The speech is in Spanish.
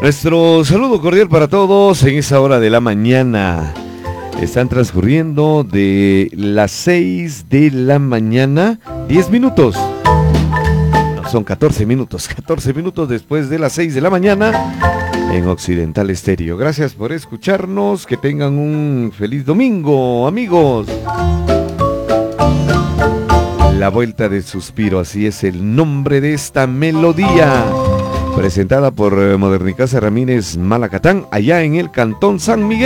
Nuestro saludo cordial para todos en esa hora de la mañana. Están transcurriendo de las 6 de la mañana, 10 minutos. No, son 14 minutos, 14 minutos después de las 6 de la mañana en Occidental Estéreo. Gracias por escucharnos, que tengan un feliz domingo, amigos. La Vuelta del Suspiro, así es el nombre de esta melodía. Presentada por Modernicasa Ramírez Malacatán, allá en el Cantón San Miguel.